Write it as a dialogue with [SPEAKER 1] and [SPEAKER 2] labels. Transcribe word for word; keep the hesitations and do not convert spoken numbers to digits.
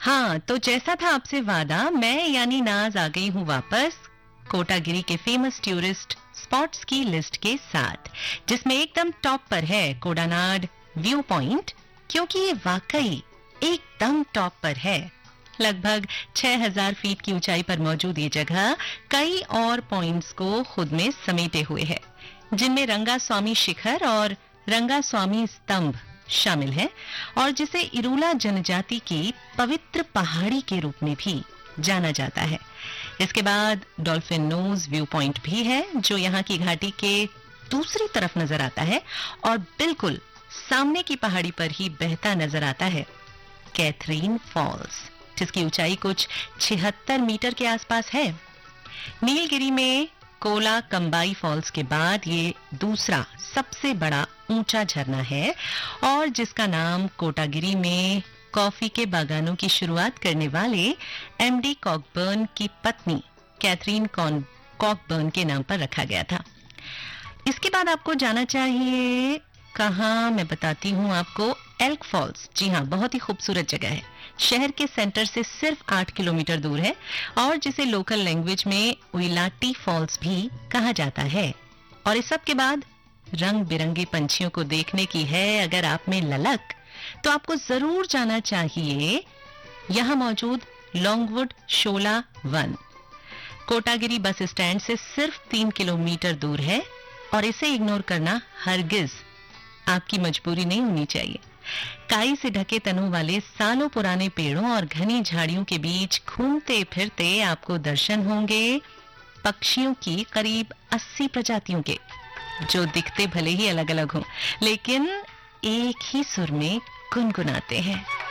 [SPEAKER 1] हाँ, तो जैसा था आपसे वादा, मैं यानी नाज आ गई हूँ वापस कोटागिरी के फेमस टूरिस्ट स्पॉट्स की लिस्ट के साथ, जिसमें एकदम टॉप पर है कोडानाड व्यू पॉइंट, क्योंकि ये वाकई एकदम टॉप पर है। लगभग छह हज़ार फीट की ऊंचाई पर मौजूद ये जगह कई और पॉइंट्स को खुद में समेटे हुए है, जिनमें रंगास्वामी शिखर और रंगास्वामी स्तंभ शामिल है, और जिसे इरूला जनजाति की पवित्र पहाड़ी के रूप में भी जाना जाता है। इसके बाद डॉल्फिन नोज व्यू पॉइंट भी है, जो यहाँ की घाटी के दूसरी तरफ नजर आता है और बिल्कुल सामने की पहाड़ी पर ही बहता नजर आता है कैथरीन फॉल्स, जिसकी ऊंचाई कुछ छिहत्तर मीटर के आसपास है। नीलगिरी में कोला कंबाई फॉल्स के बाद ये दूसरा सबसे बड़ा ऊंचा झरना है, और जिसका नाम कोटागिरी में कॉफी के बागानों की शुरुआत करने वाले एमडी कॉकबर्न की पत्नी कैथरीन कॉकबर्न के नाम पर रखा गया था। इसके बाद आपको जाना चाहिए कहाँ, मैं बताती हूँ आपको, एल्क फॉल्स। जी हाँ, बहुत ही खूबसूरत जगह है, शहर के सेंटर से सिर्फ आठ किलोमीटर दूर है, और जिसे लोकल लैंग्वेज में उइलाटी फॉल्स भी कहा जाता है। और इस सब के बाद रंग बिरंगे पंछियों को देखने की है अगर आप में ललक, तो आपको जरूर जाना चाहिए यहां मौजूद लॉन्गवुड शोला वन। कोटागिरी बस स्टैंड से सिर्फ तीन किलोमीटर दूर है, और इसे इग्नोर करना हरगिज आपकी मजबूरी नहीं होनी चाहिए। काई से ढके तनों वाले सालों पुराने पेड़ों और घनी झाड़ियों के बीच घूमते फिरते आपको दर्शन होंगे पक्षियों की करीब अस्सी प्रजातियों के, जो दिखते भले ही अलग अलग हों, लेकिन एक ही सुर में गुनगुनाते हैं।